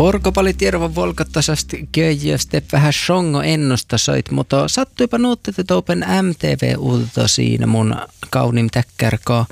Porkopali tiervan volkattasasti köijäste vähän shongo ennusta soit, mutta sattuipa nuutte toupen MTV-uutta siinä mun kaunim täkkärko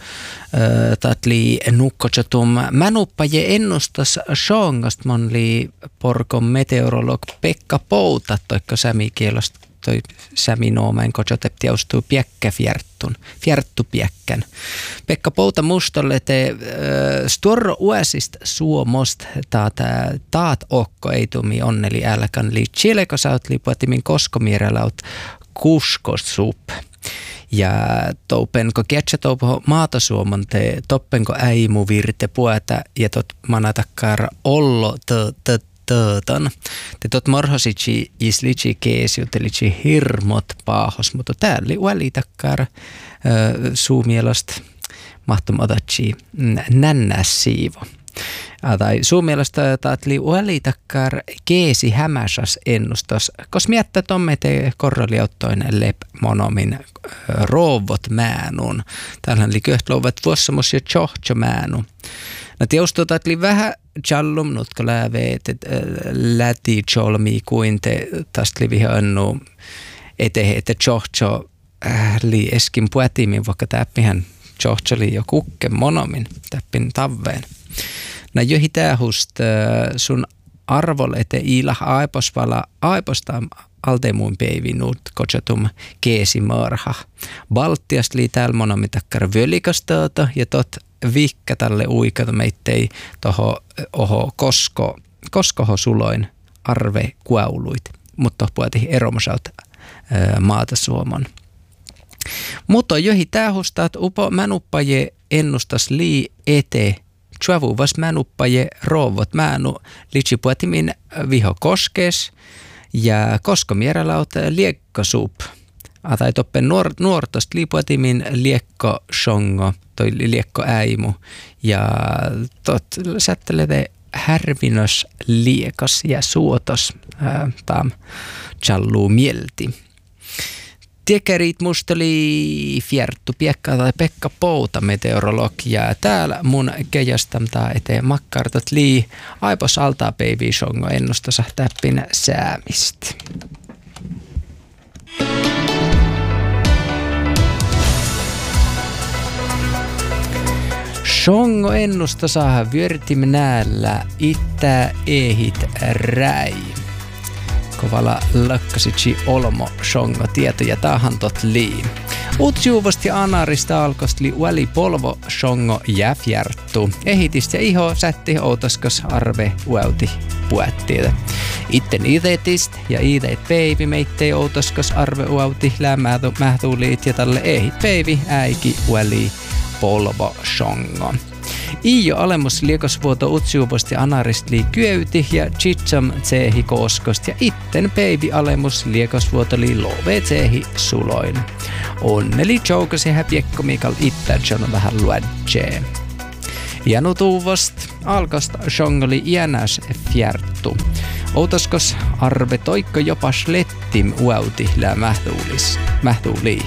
tatli nukkojotum. Mänuppaje ennustas shongast mon li porkon meteorolog Pekka Pouta toikko sämikielosta. Toi säminoomen kojotepti austuu fjärttupiäkkän. Pekka Pouta mustolle te storro uesist suomost taat okko ei tumi onneli älkän li chileko saut lipuatimin koskomierelaut kuskosup. Ja toupenko kietsatoupo maatasuomon te toppenko äimu virte pueta ja tot manatakkaara ollo töötan. Te tot morhosici islitsi keesiutelitsi hirmot paahos, mutta täällä uälitakkar suumielosta mahtumotatsi nännäs siivo. Tai suumielosta taatli uälitakkar keesi hämäsas ennustas, kos miettä tomme te korroliauttoin lep monomin roovot määnun. Täällähän oli köhtlouvat vuossamos ja tjohtjo määnu. No tiustuu taatli vähän challum nutka lääveet, läti cholmi kuin te tästä livi annu etehe, että tjohtjo li eskin puetimin, vaikka täppihän tjohtjo li jo kukke monomin täppin tavveen. No johi tähust sun arvol ete ilah aiposvala aiposta altemuun peivinut kotsatum keesi marha. Baltiast li täällä monomin takkar völikastöötä ja tot vikka tälle uikata meittei toho koskoho suloin arve kuauluit, mutta puhuti eromosaut maata suomon. Mutta johi tähustat upo mänuppaje ennustas lii ete tjavuvas mänuppaje roovot määnu litsipuetimin viho koskes ja koskomieralaut liekkasup. Tai toppen nuortost liipuatimin liekko shongo, toi liekko äimu ja tot sättelete härvinös liekas ja suotos tam challuu mielti. Tiekärit musta oli Fjerttu Piekka tai Pekka Pouta meteorologia. Täällä mun kejastamtaa eteen makkartot lii aipos altaa peivi shongo ennustosa täppin säämistä. Shongo ennusta saa vyörtim näällä itää ehit räi. Kovala lakkasitsi olmo shongo tietoja tahan tot lii. Utsjuuvost ja anarista alkost li uäli polvo shongo ja fjärttu. Ehitist ja iho sätti outoskos arve uäuti puettiitä. Itten idetist ja ideit peivi meittei outoskos arve uäuti lämmähtuuliit ja talle ehit peivi äiki uäli polvo shongo. Ijo alemus liekosvuoto utsjuuvosti anarist lii kyöyti ja chitsam tsehi koskost ja itten peivi alemus liekosvuoto lii love tsehi suloin. Onneli joukasi häpiekko Mikael Ittäjon vähän luedjee. Ja nutuuvost alkost shongoli iänäs fjärttu. Outoskos arve toikko jopa slettim uäuti lää mähtuulii.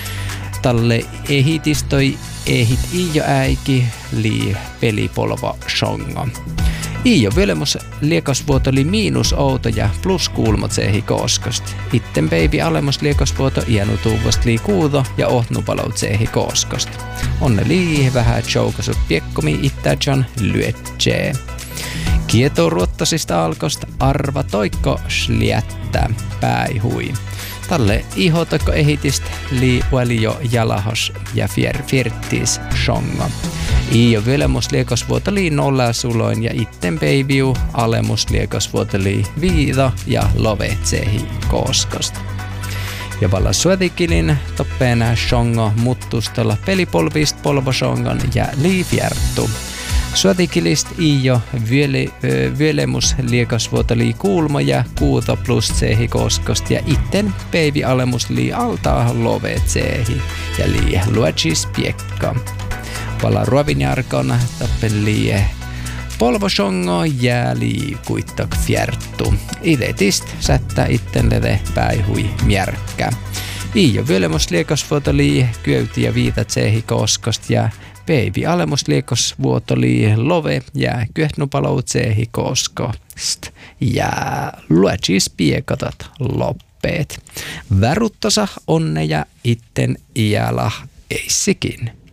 Talle ehitistoi ehit ijo äiki lii pelipolvo shongo. Ijo velemus liekosvuoto li miinus outo ja plus kuulmot sehi koskost. Itten peivi alemus liekosvuoto ienutuuvost lii kuudo ja ohnupalaut sehi koskost. Onne lii vähän joukasut piekkomi Ittäjon lyetsee. Kieto ruottasista alkost arva toikko sliättä päihui. Talle iho toikko ehitist lii uälio jalahos ja firttis shongo. Ijo velemus liekosvuoto lii nolla suloin ja itten peiviu alemus liekosvuoto lii viido ja lovetsehi koskost. Ja valla suotikilin toppeena shongo muttustolla pelipolvist polvo shongon ja lii fjärttu. Suotikilist ijo vyölemus liekosvuoto lii kuulmo ja kuuto plus tsehi koskost ja itten peivi alemus lii altaa love tsehi ja lii luotsis piekka. Pala ruovinjarkon tappen lii polvo shongo ja lii kuittok fjärttu. Idetist sättä itten lede päihui mjärkkä. Ijo vyölemus liekosvuoto lii kyöyti ja viita tsehi koskost ja Päivi alemusliekos vuotoli love ja kyhtnupaloutseehi koskost ja luetsis piekatat loppeet. Väruttosa onneja itten iäla eissikin.